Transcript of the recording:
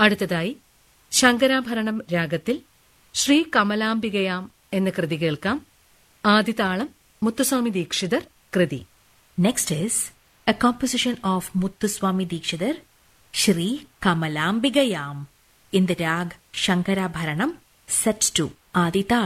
അടുത്തതായി ശങ്കരാഭരണം രാഗത്തിൽ ശ്രീ കമലാംബികയാം എന്ന കൃതി കേൾക്കാം. ആദിതാളം മുത്തുസ്വാമി ദീക്ഷിതർ കൃതി. Next is a composition of Muthuswami Dikshidhar, Shri Kamalambigayam, in the rag Shankarabharanam, set to Adita.